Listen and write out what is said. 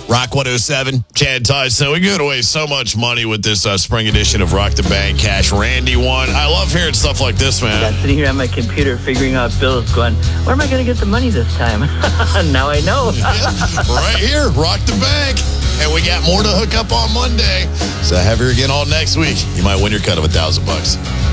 Rock 107, Chad Tyson. We give away so much money with this spring edition of Rock the Bank Cash. Randy won. I love hearing stuff like this, man. I'm sitting here on my computer figuring out bills going, where am I going to get the money this time? Now I know. Right here, Rock the Bank. And we got more to hook up on Monday. So have her again all next week. You might win your cut of $1,000.